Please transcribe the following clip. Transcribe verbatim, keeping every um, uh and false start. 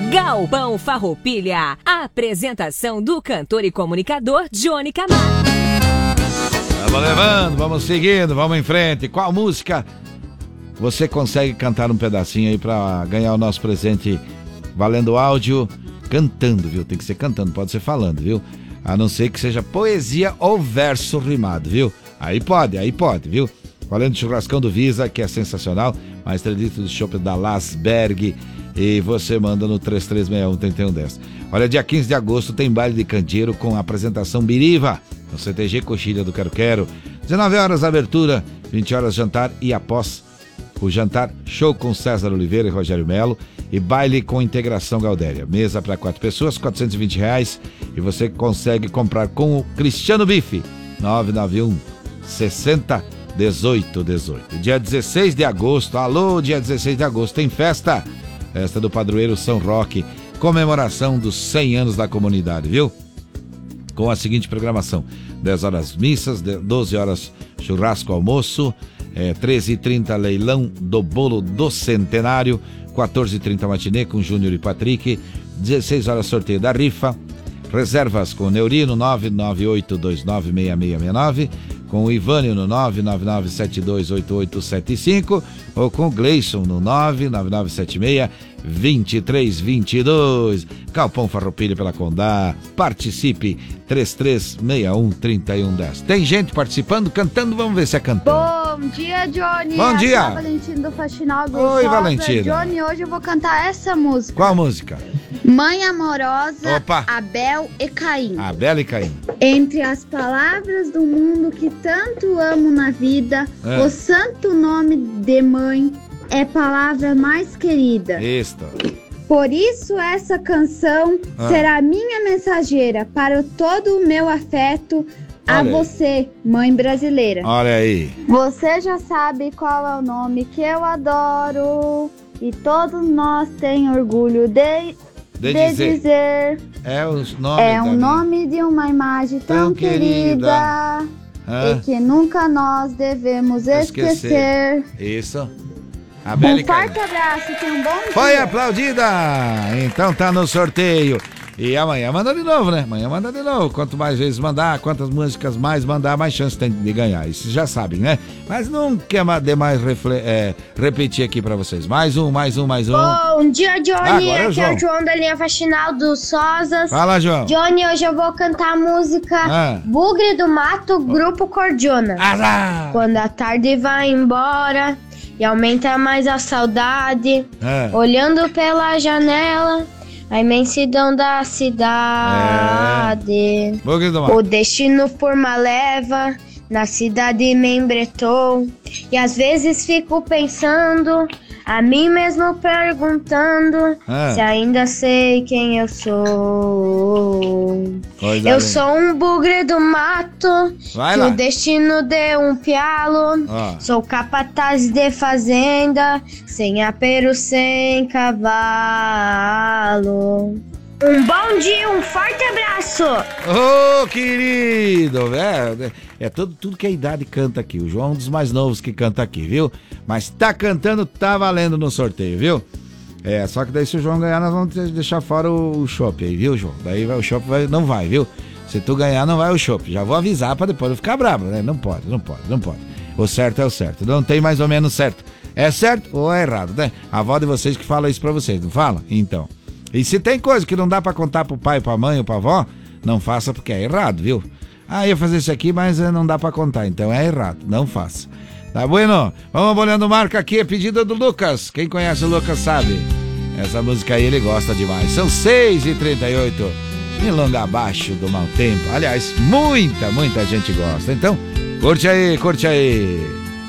Galpão Farroupilha. A apresentação do cantor e comunicador Johnny Camargo. Vamos levando, vamos seguindo, vamos em frente. Qual música você consegue cantar um pedacinho aí pra ganhar o nosso presente valendo áudio? Cantando, viu? Tem que ser cantando, pode ser falando, viu? A não ser que seja poesia ou verso rimado, viu? Aí pode, aí pode, viu? Valendo churrascão do Visa, que é sensacional. Mais três litros de chopp da Lasberg. E você manda no três três seis um, três um um zero. Olha, dia quinze de agosto tem baile de candeeiro com a apresentação Biriva, no C T G Coxilha do Quero Quero. dezenove horas abertura, vinte horas jantar e após o jantar, show com César Oliveira e Rogério Melo e baile com integração Galdéria. Mesa para quatro pessoas, quatrocentos e vinte reais, e você consegue comprar com o Cristiano Bife, nove nove um, sessenta, dezoito, dezoito. Dia dezesseis de agosto, alô, dia dezesseis de agosto, tem festa, festa do padroeiro São Roque, comemoração dos cem anos da comunidade, viu? Com a seguinte programação: dez horas missas, doze horas churrasco almoço, é, treze e trinta leilão do bolo do centenário, quatorze e trinta matinê com Júnior e Patrick, dezesseis horas sorteio da rifa, reservas com Neurino nove nove oito dois nove seis seis seis nove, com o Ivânio no nove nove nove sete dois oito oito sete cinco ou com o Gleison no nove nove nove sete seis dois três dois dois. Galpão Farroupilha pela Condá. Participe, três três seis um, três um um zero. Tem gente participando, cantando, vamos ver se é cantando. Bom dia, Johnny. Bom dia. Aqui é a Valentina do Faxinal do Oi, Sosa. Valentina. Johnny, hoje eu vou cantar essa música. Qual música? Mãe Amorosa, Opa. Abel e Caim. Abel e Caim. Entre as palavras do mundo que tanto amo na vida, É. o santo nome de mãe é palavra mais querida. Isto. Por isso essa canção Ah. será minha mensageira para todo o meu afeto a Olha aí. você, mãe brasileira. Olha aí. Você já sabe qual é o nome que eu adoro e todos nós tem orgulho de, De de dizer. dizer. É os nomes É da um minha- nome de uma imagem tão, Tão querida. querida, Ah, e que nunca nós devemos Esquecer. esquecer. isso. Abel Um e Caim. forte abraço, tenha um bom dia. Foi aplaudida! Então tá no sorteio. E amanhã manda de novo, né? Amanhã manda de novo. Quanto mais vezes mandar, quantas músicas mais mandar, mais chance tem de ganhar. Isso já sabem, né? Mas não quer demais refle- é, repetir aqui pra vocês. Mais um, mais um, mais um. Bom dia, Johnny. Agora é o Aqui é o João. João da linha Faxinal dos Sosas. Fala, João. Johnny, hoje eu vou cantar a música Ah. Bugre do Mato, Grupo Cordiona. Azar! Quando a tarde vai embora e aumenta mais a saudade, Ah. olhando pela janela, a imensidão da cidade. Bugre do O Mato. destino por uma leva na cidade me embretou. E às vezes fico pensando, a mim mesmo perguntando, Ah. se ainda sei quem eu sou. Coisa Eu linda. sou um bugre do mato, Vai que lá. o destino deu um pialo. Ó. Sou capataz de fazenda, sem apero, sem cavalo. Um bom dia, um forte abraço! Ô, querido! É, é tudo, tudo que a idade canta aqui. O João é um dos mais novos que canta aqui, viu? Mas tá cantando, tá valendo no sorteio, viu? É, só que daí se o João ganhar, nós vamos ter- deixar fora o, o chopp aí, viu, João? Daí vai, o chopp vai, não vai, viu? Se tu ganhar, não vai o chopp. Já vou avisar pra depois não ficar bravo, né? Não pode, não pode, não pode. O certo é o certo. Não tem mais ou menos certo. É certo ou é errado, né? A avó de vocês que fala isso pra vocês, não fala? Então. E se tem coisa que não dá pra contar pro pai, pra mãe ou pra avó, não faça porque é errado, viu? Ah, eu ia fazer isso aqui, mas eh, não dá pra contar, então é errado, não faça. Tá bueno? Vamos olhando marca aqui, é pedida do Lucas. Quem conhece o Lucas sabe. Essa música aí ele gosta demais. São seis e trinta e oito, milonga abaixo do mau tempo. Aliás, muita, muita gente gosta. Então, curte aí, curte aí.